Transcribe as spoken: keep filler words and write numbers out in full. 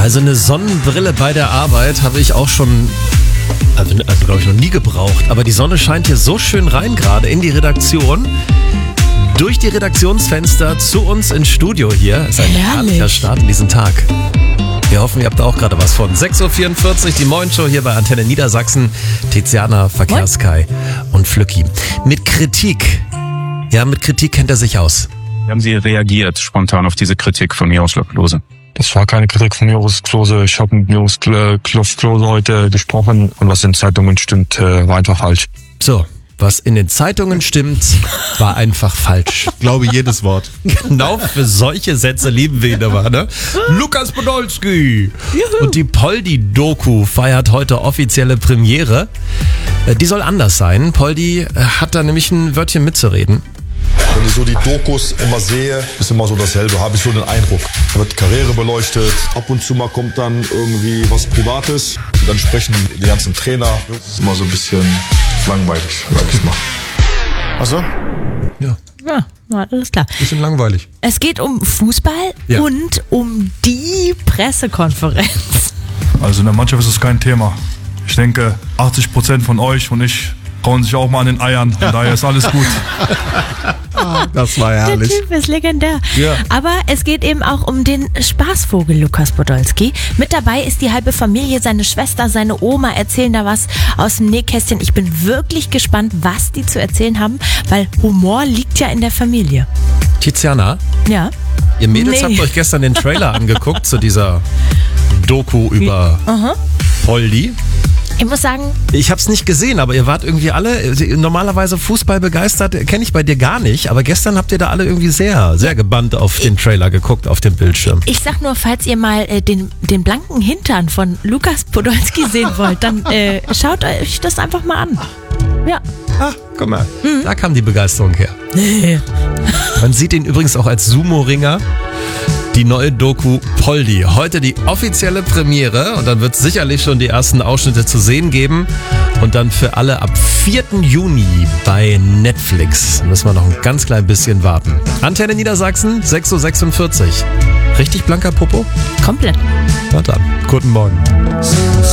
Also eine Sonnenbrille bei der Arbeit habe ich auch schon, also, also glaube ich noch nie gebraucht. Aber die Sonne scheint hier so schön rein gerade in die Redaktion. Durch die Redaktionsfenster zu uns ins Studio hier. Ist ein herrlicher Start in diesen Tag. Wir hoffen, ihr habt auch gerade was von. sechs Uhr vierundvierzig, die Morgenshow hier bei Antenne Niedersachsen. Tiziana, Verkehrskai und Flücki. Mit Kritik. Ja, mit Kritik kennt er sich aus. Wie haben Sie reagiert spontan auf diese Kritik von Miroslav Klose? Das war keine Kritik von Miroslav Klose. Ich habe mit Miroslav Klose heute gesprochen und was in Zeitungen stimmt, war einfach falsch. So, was in den Zeitungen stimmt, war einfach falsch. Ich glaube jedes Wort. Genau für solche Sätze lieben wir ihn aber, ne? Lukas Podolski. Juhu. Und die Poldi-Doku feiert heute offizielle Premiere. Die soll anders sein. Poldi hat da nämlich ein Wörtchen mitzureden. Wenn ich so die Dokus immer sehe, ist immer so dasselbe, habe ich so den Eindruck. Da wird Karriere beleuchtet, ab und zu mal kommt dann irgendwie was Privates. Dann sprechen die ganzen Trainer. Das ist immer so ein bisschen langweilig, sag ich mal. Ach so? Ja. Ja, alles klar. Bisschen langweilig. Es geht um Fußball ja. und um die Pressekonferenz. Also in der Mannschaft ist es kein Thema. Ich denke, achtzig Prozent von euch und ich hauen sich auch mal an den Eiern. Von daher ist alles gut. Das war herrlich. Der Typ ist legendär. Ja. Aber es geht eben auch um den Spaßvogel Lukas Podolski. Mit dabei ist die halbe Familie, seine Schwester, seine Oma erzählen da was aus dem Nähkästchen. Ich bin wirklich gespannt, was die zu erzählen haben, weil Humor liegt ja in der Familie. Tiziana, Ja. ihr Mädels Nee. habt euch gestern den Trailer angeguckt zu dieser Doku über Aha. Poldi. Ich muss sagen, Ich hab's nicht gesehen, aber ihr wart irgendwie alle, normalerweise Fußball begeistert, kenne ich bei dir gar nicht, aber gestern habt ihr da alle irgendwie sehr, sehr gebannt auf den Trailer geguckt, auf dem Bildschirm. ich sag nur, falls ihr mal äh, den, den blanken Hintern von Lukas Podolski sehen wollt, dann äh, schaut euch das einfach mal an. Ja. Ah, guck mal, da kam die Begeisterung her. Man sieht ihn übrigens auch als Sumo-Ringer. Die neue Doku Poldi. Heute die offizielle Premiere und dann wird es sicherlich schon die ersten Ausschnitte zu sehen geben. Und dann für alle ab vierten Juni bei Netflix. Da müssen wir noch ein ganz klein bisschen warten. Antenne Niedersachsen, sechs Uhr sechsundvierzig. Richtig blanker Popo? Komplett. Na dann, guten Morgen.